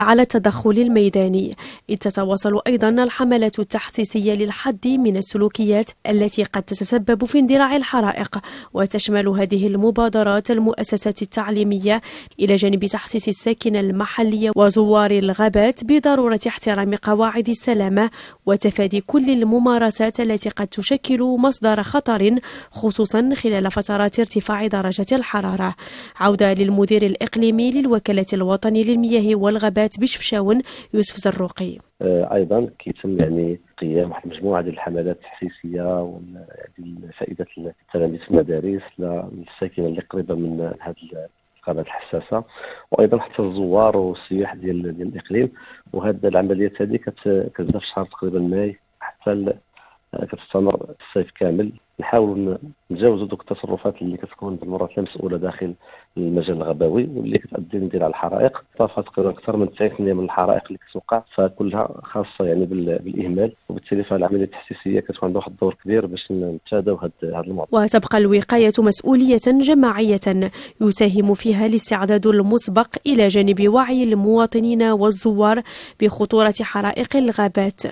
على التدخل الميداني، إذ تتواصل أيضا الحملات التحسيسية للحد من السلوكيات التي قد تتسبب في اندلاع الحرائق، وتشمل هذه المبادرات المؤسسات التعليمية إلى جانب تحسيس الساكنة المحلية وزوار الغابات بضرورة احترام قواعد السلامة وتفادي كل الممارسات التي قد تشكل مصدر خطر خصوصا خلال فترات ارتفاع درجة الحرارة. عودة للمدير الإقليمي للوكالة الوطني للمياه والغابات بشفشاون يوسف زروقي. ايضا كيتم قيام واحد المجموعه ديال الحملات التحسيسيه لفائده التلاميذ في المدارس للساكنه اللي قريبه من هذه الغابات الحساسه، وايضا حتى الزوار والسياح ديال الاقليم. وهذه العمليات هذه كتبدا في شهر تقريبا ماي حتى كتستمر الصيف كامل. نحاولوا نتجاوزوا دوك التصرفات اللي كتكون بالمرات لا مسؤوله داخل المجال الغابوي واللي كتؤدي لندير على الحرائق. طافت تقريبا اكثر من 90% من الحرائق اللي كتوقع، فكلها خاصه بالاهمال، وبالتالي فالعمليه التحسيسيه كتكون عندها واحد الدور كبير باش نتفاداو هذا الموضوع. وتبقى الوقايه مسؤوليه جماعيه يساهم فيها الاستعداد المسبق الى جانب وعي المواطنين والزوار بخطوره حرائق الغابات.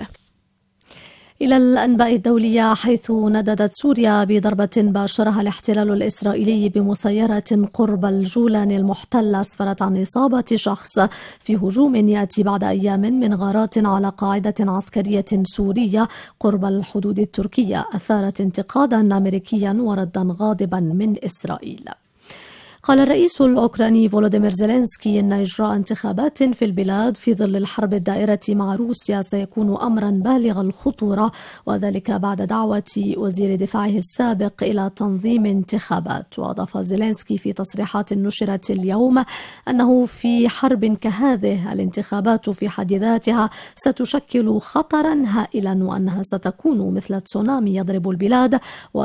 إلى الأنباء الدولية، حيث نددت سوريا بضربة باشرها الاحتلال الإسرائيلي بمسيرة قرب الجولان المحتل أسفرت عن إصابة شخص في هجوم يأتي بعد أيام من غارات على قاعدة عسكرية سورية قرب الحدود التركية أثارت انتقادا أمريكيا وردا غاضبا من إسرائيل. قال الرئيس الأوكراني فولوديمير زيلينسكي إن إجراء انتخابات في البلاد في ظل الحرب الدائرة مع روسيا سيكون أمرا بالغ الخطورة، وذلك بعد دعوة وزير دفاعه السابق إلى تنظيم انتخابات. وأضاف زيلينسكي في تصريحات نشرت اليوم أنه في حرب كهذه الانتخابات في حد ذاتها ستشكل خطرا هائلا، وأنها ستكون مثل تسونامي يضرب البلاد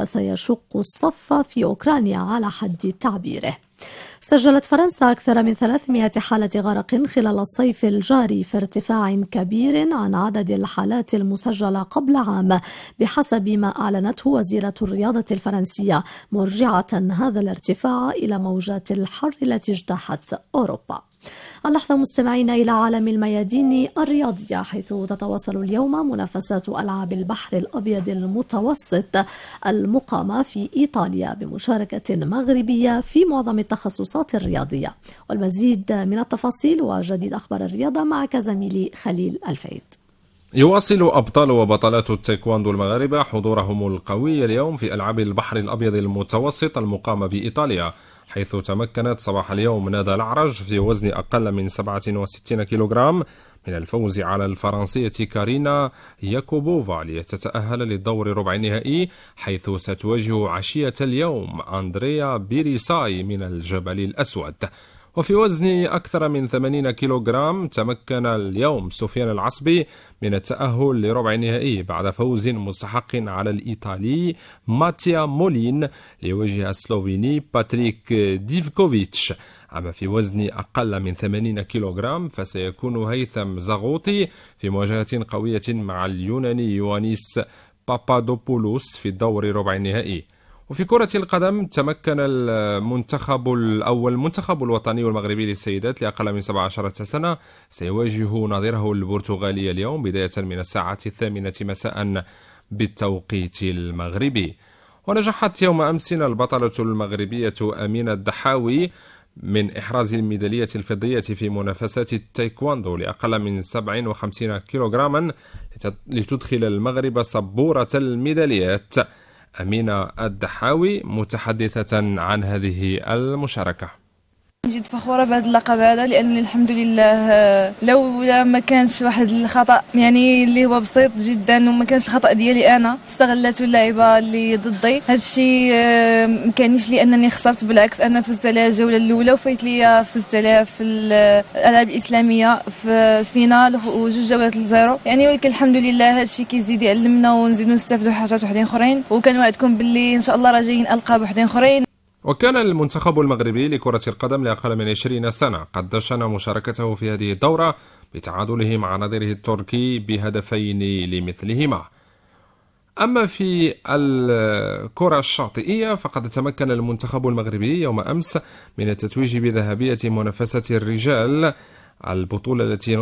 وسيشق الصف في أوكرانيا على حد تعبيره. سجلت فرنسا أكثر من 300 حالة غرق خلال الصيف الجاري، في ارتفاع كبير عن عدد الحالات المسجلة قبل عام بحسب ما أعلنته وزيرة الرياضة الفرنسية، مرجعة هذا الارتفاع إلى موجات الحر التي اجتاحت أوروبا. اللحظة مستمعين إلى عالم الميادين الرياضية، حيث تتواصل اليوم منافسات ألعاب البحر الأبيض المتوسط المقامة في إيطاليا بمشاركة مغربية في معظم التخصصات الرياضية. والمزيد من التفاصيل وجديد أخبار الرياضة معك زميلي خليل الفايد. يواصل أبطال وبطلات التايكواندو المغاربة حضورهم القوي اليوم في ألعاب البحر الأبيض المتوسط المقامة بإيطاليا، حيث تمكنت صباح اليوم نادا الأعرج في وزن أقل من 67 كيلوغرام من الفوز على الفرنسية كارينا ياكوبوفا لتتأهل للدور ربع النهائي، حيث ستواجه عشية اليوم أندريا بيريساي من الجبل الأسود. وفي وزن أكثر من 80 كيلوغرام تمكن اليوم سفيان العصبي من التأهل لربع النهائي بعد فوز مستحق على الإيطالي ماتيا مولين ليواجه السلوفيني باتريك ديفكوفيتش. أما في وزن أقل من 80 كيلوغرام فسيكون هيثم زغوطي في مواجهة قوية مع اليوناني يوانيس بابادوبولوس في الدور ربع النهائي. وفي كرة القدم تمكن المنتخب الوطني والمغربي للسيدات لأقل من 17 سنة سيواجه نظيره البرتغالي اليوم بداية من الساعة 8 مساء بالتوقيت المغربي. ونجحت يوم أمس البطلة المغربية أمينة الدحاوي من إحراز الميدالية الفضية في منافسات التايكواندو لأقل من 57 كيلوغراما لتدخل المغرب سبورة الميداليات. أمينة الدحاوي متحدثة عن هذه المشاركة. جد فخورة بهذا اللقب هذا، لأن الحمد لله لولا ما كانش واحد الخطأ اللي هو بسيط جدا وما كانش الخطأ ديالي أنا، استغلته اللاعبة اللي ضدي. هذا الشيء ما كانش لأنني خسرت، بالعكس أنا فزت على الجولة الأولى وفايت لي فزت عليها في الألعاب الإسلامية في فينال وجوج جولات لزيرو ولكن الحمد لله هذا الشيء كيزيد يعلمنا ونزيدوا نستافدوا حاجات وحدين أخرين، وكنوعدكم باللي إن شاء الله راه جايين ألقاب وحدين أخرين. وكان المنتخب المغربي لكرة القدم لأقل من 20 سنة قد دشن مشاركته في هذه الدورة بتعادله مع نظيره التركي بهدفين لمثلهما. أما في الكرة الشاطئية فقد تمكن المنتخب المغربي يوم أمس من التتويج بذهبية منافسة الرجال، البطولة التي